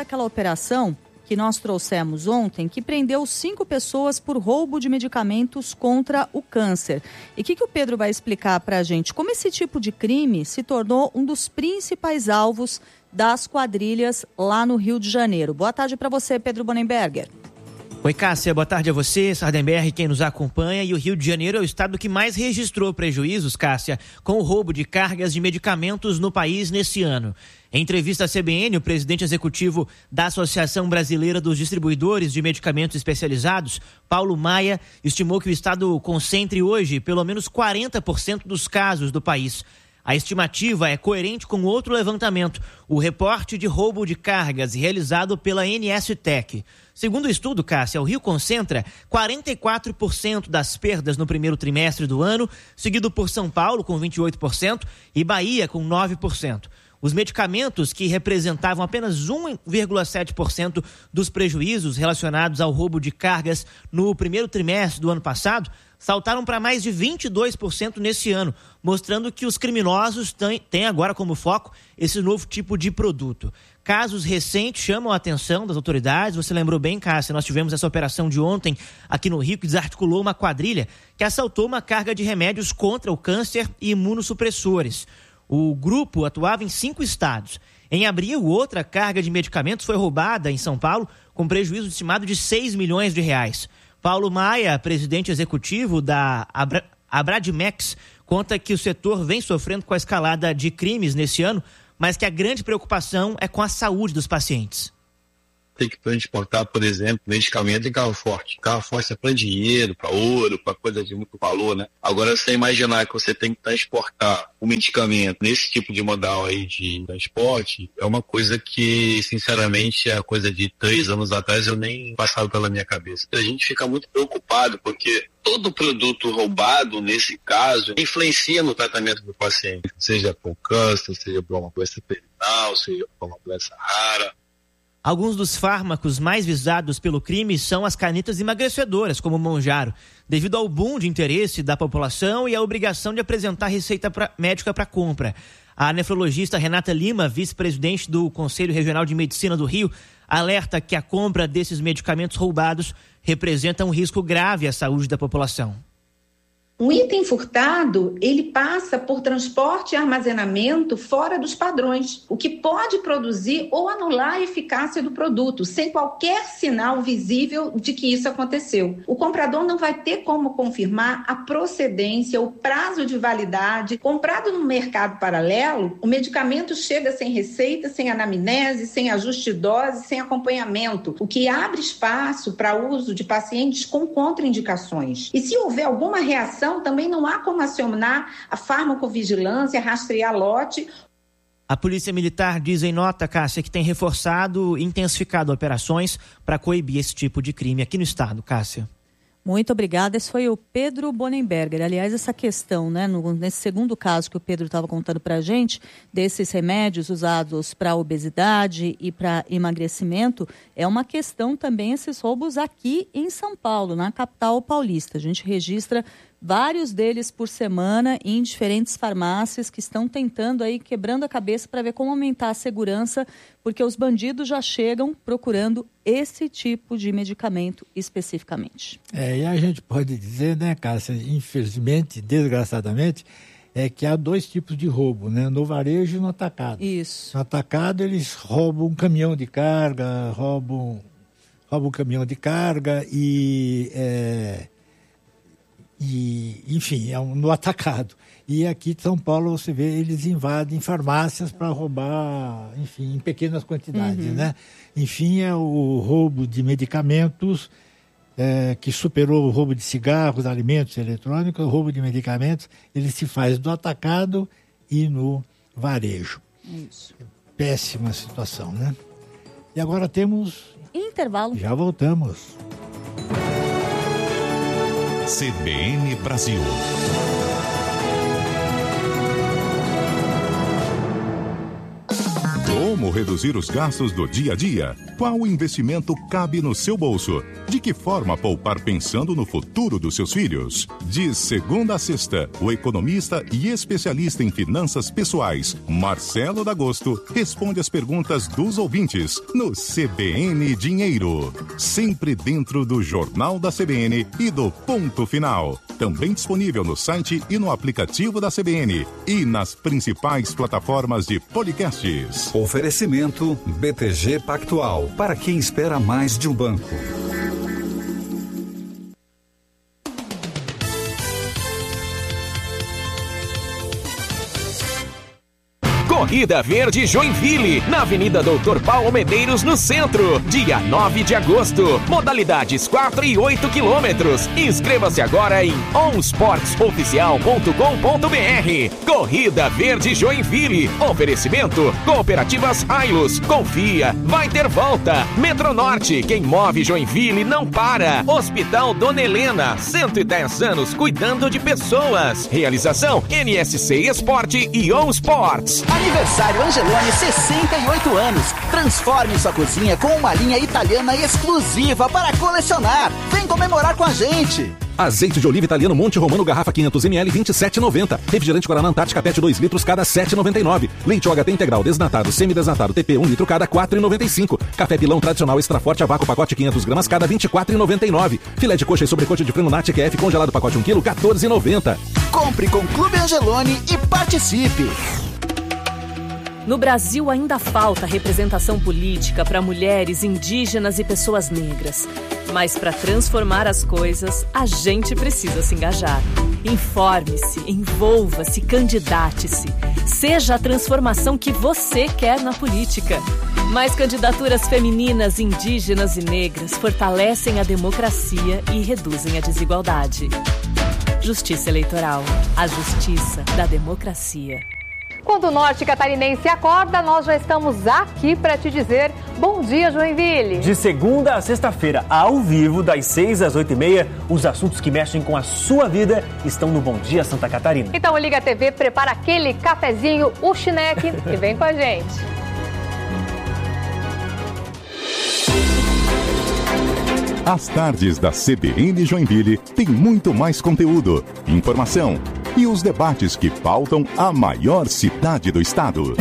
daquela operação que nós trouxemos ontem, que prendeu 5 pessoas por roubo de medicamentos contra o câncer. E o que o Pedro vai explicar para a gente? Como esse tipo de crime se tornou um dos principais alvos das quadrilhas lá no Rio de Janeiro. Boa tarde para você, Pedro Bonenberger. Oi, Cássia, boa tarde a você, Sardenberg, quem nos acompanha. E o Rio de Janeiro é o estado que mais registrou prejuízos, Cássia, com o roubo de cargas de medicamentos no país nesse ano. Em entrevista à CBN, o presidente executivo da Associação Brasileira dos Distribuidores de Medicamentos Especializados, Paulo Maia, estimou que o estado concentre hoje pelo menos 40% dos casos do país. A estimativa é coerente com outro levantamento, o reporte de roubo de cargas realizado pela NSTEC. Segundo o estudo, Cássia, o Rio concentra 44% das perdas no primeiro trimestre do ano, seguido por São Paulo com 28% e Bahia com 9%. Os medicamentos, que representavam apenas 1,7% dos prejuízos relacionados ao roubo de cargas no primeiro trimestre do ano passado, saltaram para mais de 22% nesse ano, mostrando que os criminosos têm agora como foco esse novo tipo de produto. Casos recentes chamam a atenção das autoridades. Você lembrou bem, Cássia, nós tivemos essa operação de ontem aqui no Rio, que desarticulou uma quadrilha que assaltou uma carga de remédios contra o câncer e imunossupressores. O grupo atuava em 5 estados. Em abril, outra carga de medicamentos foi roubada em São Paulo, com prejuízo estimado de 6 milhões de reais. Paulo Maia, presidente executivo da Abradimex, conta que o setor vem sofrendo com a escalada de crimes nesse ano, mas que a grande preocupação é com a saúde dos pacientes. Tem que transportar, por exemplo, medicamento em carro forte. Carro forte é para dinheiro, para ouro, para coisa de muito valor, né? Agora, você imaginar que você tem que transportar o medicamento nesse tipo de modal aí de transporte, é uma coisa que, sinceramente, é coisa de 3 anos atrás eu nem passava pela minha cabeça. A gente fica muito preocupado, porque todo produto roubado, nesse caso, influencia no tratamento do paciente, seja por câncer, seja por uma doença terminal, seja por uma doença rara. Alguns dos fármacos mais visados pelo crime são as canetas emagrecedoras, como o Monjaro, devido ao boom de interesse da população e à obrigação de apresentar receita médica para compra. A nefrologista Renata Lima, vice-presidente do Conselho Regional de Medicina do Rio, alerta que a compra desses medicamentos roubados representa um risco grave à saúde da população. Um item furtado, ele passa por transporte e armazenamento fora dos padrões, o que pode produzir ou anular a eficácia do produto, sem qualquer sinal visível de que isso aconteceu. O comprador não vai ter como confirmar a procedência, o prazo de validade. Comprado no mercado paralelo, o medicamento chega sem receita, sem anamnese, sem ajuste de dose, sem acompanhamento, o que abre espaço para uso de pacientes com contraindicações. E se houver alguma reação, também não há como acionar a farmacovigilância, rastrear lote. A Polícia Militar diz em nota, Cássia, que tem reforçado e intensificado operações para coibir esse tipo de crime aqui no estado, Cássia. Muito obrigada. Esse foi o Pedro Bonenberger. Aliás, essa questão, né, nesse segundo caso que o Pedro estava contando para a gente, desses remédios usados para obesidade e para emagrecimento, é uma questão também esses roubos aqui em São Paulo, na capital paulista. A gente registra vários deles por semana em diferentes farmácias que estão tentando aí, quebrando a cabeça para ver como aumentar a segurança, porque os bandidos já chegam procurando esse tipo de medicamento especificamente. E a gente pode dizer, né, Cássia, infelizmente, desgraçadamente, é que há 2 tipos de roubo, né, no varejo e no atacado. Isso. No atacado eles roubam um caminhão de carga, roubam um caminhão de carga enfim, no atacado. E aqui em São Paulo, você vê, eles invadem farmácias para roubar, enfim, em pequenas quantidades, né? Enfim, é o roubo de medicamentos, que superou o roubo de cigarros, alimentos eletrônicos. O roubo de medicamentos, ele se faz no atacado e no varejo. Isso. Péssima situação, né? E agora temos... intervalo. Já voltamos. CBN Brasil. Como reduzir os gastos do dia a dia? Qual investimento cabe no seu bolso? De que forma poupar pensando no futuro dos seus filhos? De segunda a sexta, o economista e especialista em finanças pessoais, Marcelo D'Agosto, responde as perguntas dos ouvintes no CBN Dinheiro. Sempre dentro do Jornal da CBN e do Ponto Final. Também disponível no site e no aplicativo da CBN e nas principais plataformas de podcasts. Oferecimento BTG Pactual, para quem espera mais de um banco. Corrida Verde Joinville, na Avenida Doutor Paulo Medeiros, no centro, dia 9 de agosto. Modalidades 4 e 8 quilômetros. Inscreva-se agora em onsportsoficial.com.br. Corrida Verde Joinville. Oferecimento: Cooperativas Ailus. Confia, vai ter volta. Metronorte, quem move Joinville não para. Hospital Dona Helena, 110 anos cuidando de pessoas. Realização: NSC Esporte e On Sports. Aniversário Angeloni, 68 anos. Transforme sua cozinha com uma linha italiana exclusiva para colecionar. Vem comemorar com a gente. Azeite de oliva italiano Monte Romano, garrafa 500ml, 27,90. Refrigerante Guaraná Antártica PET 2 litros, cada 7,99. Leite OHT integral desnatado, semidesnatado TP 1 litro, cada 4,95. Café Pilão tradicional extra forte a vácuo, pacote 500 gramas, cada 24,99. Filé de coxa e sobrecoxa de frango Nati QF congelado, pacote 1 kg, 14,90. Compre com Clube Angeloni e participe. No Brasil ainda falta representação política para mulheres, indígenas e pessoas negras. Mas para transformar as coisas, a gente precisa se engajar. Informe-se, envolva-se, candidate-se. Seja a transformação que você quer na política. Mais candidaturas femininas, indígenas e negras fortalecem a democracia e reduzem a desigualdade. Justiça Eleitoral. A justiça da democracia. Quando o norte catarinense acorda, nós já estamos aqui para te dizer bom dia, Joinville. De segunda a sexta-feira, ao vivo, das 6 às 8h30, os assuntos que mexem com a sua vida estão no Bom Dia Santa Catarina. Então liga a TV, prepara aquele cafezinho, o chineque e vem com a gente. As tardes da CBN Joinville tem muito mais conteúdo, informação e os debates que pautam a maior cidade do estado.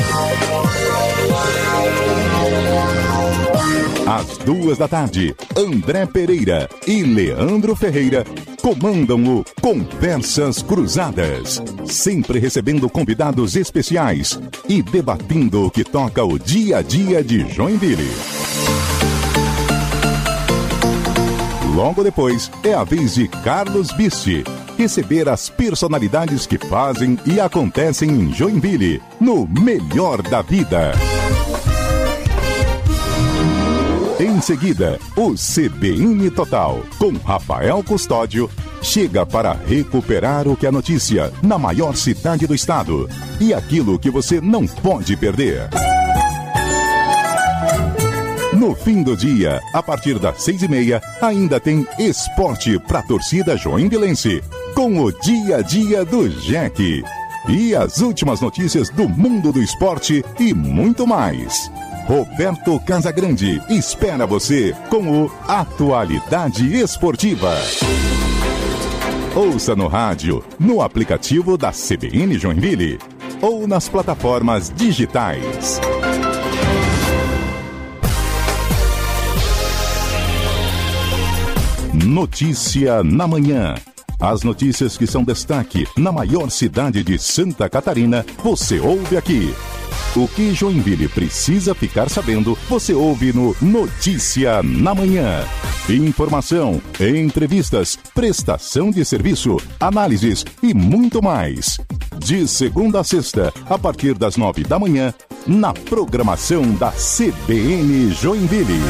Às 14h, André Pereira e Leandro Ferreira comandam o Conversas Cruzadas, sempre recebendo convidados especiais e debatendo o que toca o dia a dia de Joinville. Logo depois, é a vez de Carlos Bisti receber as personalidades que fazem e acontecem em Joinville, no Melhor da Vida. Em seguida, o CBN Total, com Rafael Custódio, chega para recuperar o que é notícia na maior cidade do estado e aquilo que você não pode perder. No fim do dia, a partir das 6h30, ainda tem esporte para a torcida joinvilense, com o dia a dia do Jack. E as últimas notícias do mundo do esporte e muito mais. Roberto Casagrande espera você com o Atualidade Esportiva. Ouça no rádio, no aplicativo da CBN Joinville ou nas plataformas digitais. Notícia na Manhã. As notícias que são destaque na maior cidade de Santa Catarina, você ouve aqui. O que Joinville precisa ficar sabendo, você ouve no Notícia na Manhã. Informação, entrevistas, prestação de serviço, análises e muito mais. De segunda a sexta, a partir das 9h, na programação da CBN Joinville.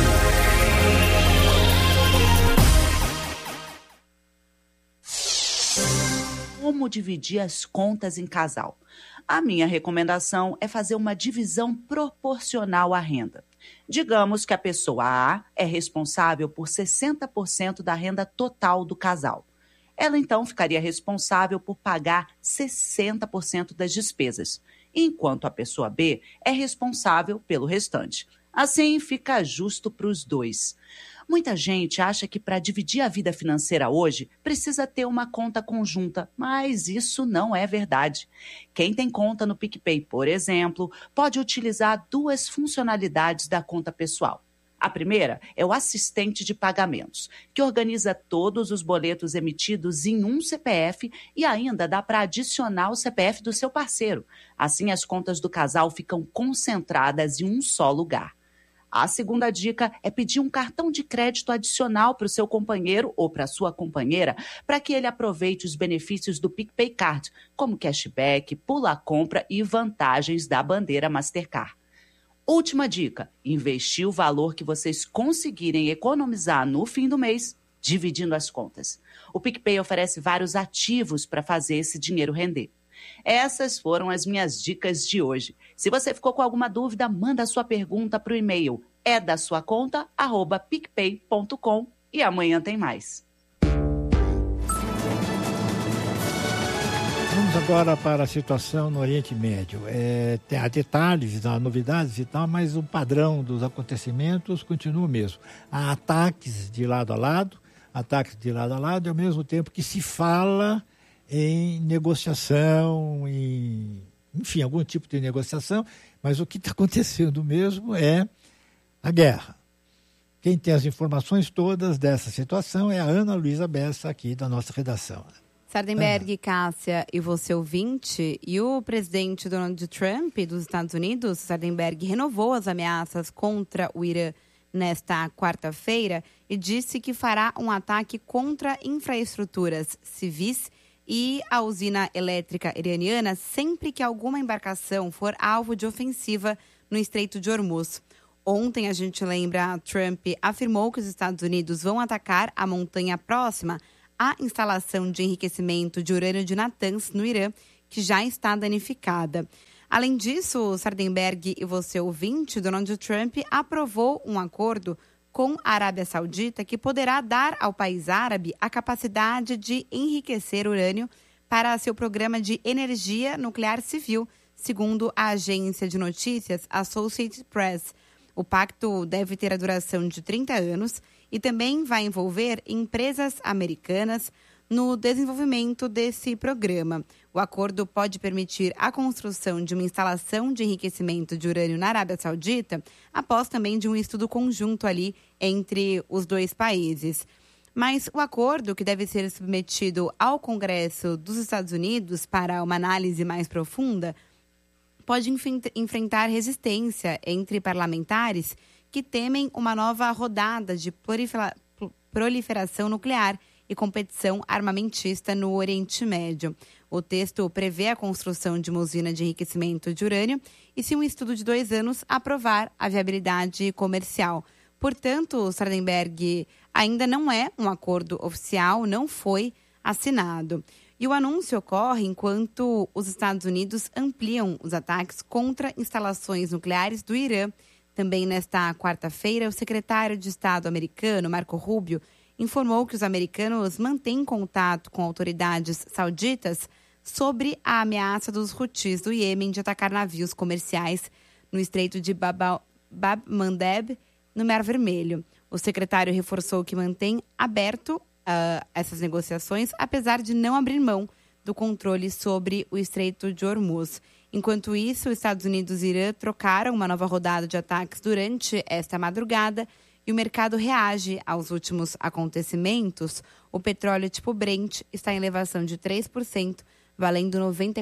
Como dividir as contas em casal? A minha recomendação é fazer uma divisão proporcional à renda. Digamos que a pessoa A é responsável por 60% da renda total do casal. Ela, então, ficaria responsável por pagar 60% das despesas. enquanto a pessoa B é responsável pelo restante. Assim, fica justo para os dois. Muita gente acha que para dividir a vida financeira hoje precisa ter uma conta conjunta, mas isso não é verdade. Quem tem conta no PicPay, por exemplo, pode utilizar 2 funcionalidades da conta pessoal. A primeira é o assistente de pagamentos, que organiza todos os boletos emitidos em um CPF e ainda dá para adicionar o CPF do seu parceiro. Assim, as contas do casal ficam concentradas em um só lugar. A segunda dica é pedir um cartão de crédito adicional para o seu companheiro ou para a sua companheira, para que ele aproveite os benefícios do PicPay Card, como cashback, pula-compra e vantagens da bandeira Mastercard. Última dica, investir o valor que vocês conseguirem economizar no fim do mês, dividindo as contas. O PicPay oferece vários ativos para fazer esse dinheiro render. Essas foram as minhas dicas de hoje. Se você ficou com alguma dúvida, manda a sua pergunta para o e-mail edasuaconta@picpay.com e amanhã tem mais. Vamos agora para a situação no Oriente Médio. Há detalhes, há novidades e tal, mas o padrão dos acontecimentos continua o mesmo. Há ataques de lado a lado e ao mesmo tempo que se fala em negociação, enfim, algum tipo de negociação, mas o que está acontecendo mesmo é a guerra. Quem tem as informações todas dessa situação é a Ana Luísa Bessa, aqui da nossa redação. Sardenberg, Cássia e você ouvinte, e o presidente Donald Trump dos Estados Unidos, Sardenberg, renovou as ameaças contra o Irã nesta quarta-feira e disse que fará um ataque contra infraestruturas civis e a usina elétrica iraniana sempre que alguma embarcação for alvo de ofensiva no Estreito de Hormuz. Ontem, a gente lembra, Trump afirmou que os Estados Unidos vão atacar a montanha próxima à instalação de enriquecimento de urânio de Natanz, no Irã, que já está danificada. Além disso, Sardenberg e você ouvinte, Donald Trump aprovou um acordo com a Arábia Saudita, que poderá dar ao país árabe a capacidade de enriquecer urânio para seu programa de energia nuclear civil, segundo a agência de notícias Associated Press. O pacto deve ter a duração de 30 anos e também vai envolver empresas americanas no desenvolvimento desse programa. O acordo pode permitir a construção de uma instalação de enriquecimento de urânio na Arábia Saudita, após também de um estudo conjunto ali entre os dois países. Mas o acordo, que deve ser submetido ao Congresso dos Estados Unidos para uma análise mais profunda, pode enfrentar resistência entre parlamentares que temem uma nova rodada de proliferação nuclear e competição armamentista no Oriente Médio. O texto prevê a construção de uma usina de enriquecimento de urânio e, se um estudo de 2 anos aprovar a viabilidade comercial. Portanto, Sardenberg, ainda não é um acordo oficial, não foi assinado. E o anúncio ocorre enquanto os Estados Unidos ampliam os ataques contra instalações nucleares do Irã. Também nesta quarta-feira, o secretário de Estado americano, Marco Rubio, informou que os americanos mantêm contato com autoridades sauditas sobre a ameaça dos Houthis do Iêmen de atacar navios comerciais no Estreito de Bab el-Mandeb, no Mar Vermelho. O secretário reforçou que mantém aberto essas negociações, apesar de não abrir mão do controle sobre o Estreito de Hormuz. Enquanto isso, os Estados Unidos e Irã trocaram uma nova rodada de ataques durante esta madrugada e o mercado reage aos últimos acontecimentos. O petróleo tipo Brent está em elevação de 3%, valendo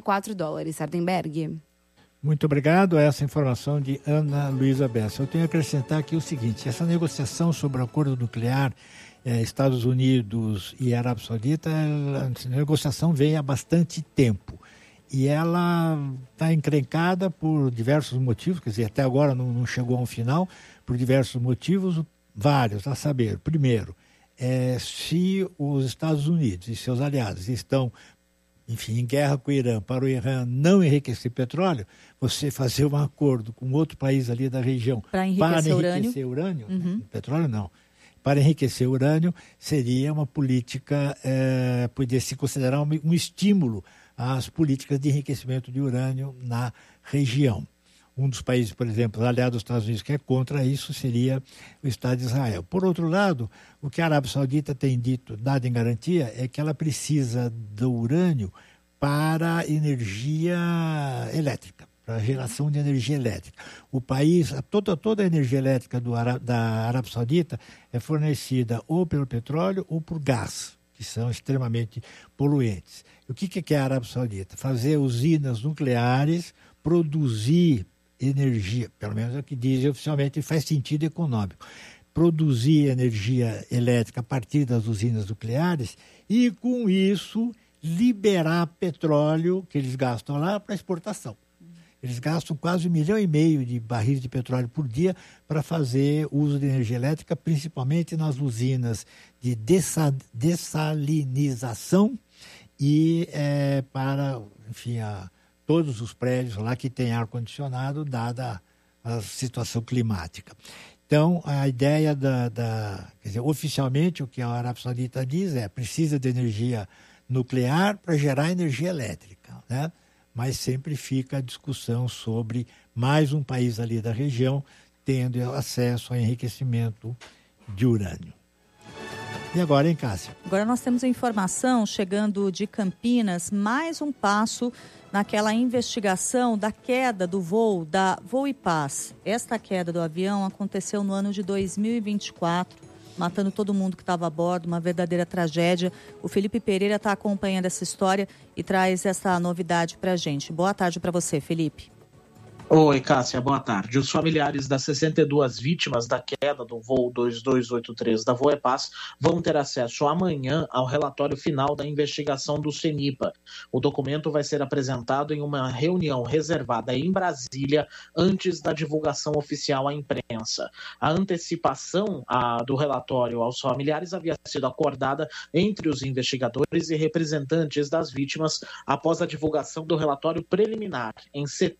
$94. Sardenberg. Muito obrigado a essa informação de Ana Luísa Bessa. Eu tenho a acrescentar aqui o seguinte: essa negociação sobre o acordo nuclear Estados Unidos e Arábia Saudita, a negociação vem há bastante tempo. E ela está encrencada por diversos motivos, quer dizer, até agora não chegou a um final, por diversos motivos, vários, a saber, primeiro, se os Estados Unidos e seus aliados estão, enfim, em guerra com o Irã, para o Irã não enriquecer petróleo, você fazer um acordo com outro país ali da região para enriquecer urânio, uhum. Petróleo não, para enriquecer urânio seria uma política, poderia se considerar um estímulo as políticas de enriquecimento de urânio na região. Um dos países, por exemplo, aliado aos Estados Unidos, que é contra isso, seria o Estado de Israel. Por outro lado, o que a Arábia Saudita tem dado em garantia é que ela precisa do urânio para energia elétrica, para a geração de energia elétrica. O país, toda a energia elétrica da Arábia Saudita é fornecida ou pelo petróleo ou por gás, que são extremamente poluentes. O que é a Arábia Saudita? Fazer usinas nucleares, produzir energia, pelo menos é o que dizem oficialmente, faz sentido econômico. Produzir energia elétrica a partir das usinas nucleares e, com isso, liberar petróleo que eles gastam lá para exportação. Eles gastam quase 1,5 milhão de barris de petróleo por dia para fazer uso de energia elétrica, principalmente nas usinas de dessalinização e para, enfim, todos os prédios lá que têm ar-condicionado, dada a situação climática. Então, a ideia quer dizer, oficialmente, o que a Arábia Saudita diz é precisa de energia nuclear para gerar energia elétrica, né? Mas sempre fica a discussão sobre mais um país ali da região tendo acesso a enriquecimento de urânio. E agora, hein, Cássia? Agora nós temos a informação chegando de Campinas, mais um passo naquela investigação da queda do voo da Voo e Paz. Esta queda do avião aconteceu no ano de 2024, matando todo mundo que estava a bordo, uma verdadeira tragédia. O Felipe Pereira está acompanhando essa história e traz essa novidade para a gente. Boa tarde para você, Felipe. Oi, Cássia, boa tarde. Os familiares das 62 vítimas da queda do voo 2283 da Voo e Paz vão ter acesso amanhã ao relatório final da investigação do CENIPA. O documento vai ser apresentado em uma reunião reservada em Brasília antes da divulgação oficial à imprensa. A antecipação do relatório aos familiares havia sido acordada entre os investigadores e representantes das vítimas após a divulgação do relatório preliminar em setembro